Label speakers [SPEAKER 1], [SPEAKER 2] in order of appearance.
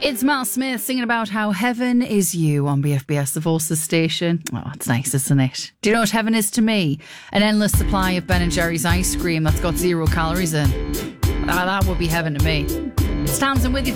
[SPEAKER 1] It's Matt Smith singing about how heaven is you on BFBS, the Forces station. Oh, it's nice, isn't it? Do you know what heaven is to me? An endless supply of Ben & Jerry's ice cream that's got 0 calories in. That would be heaven to me. It's Tamsin with you.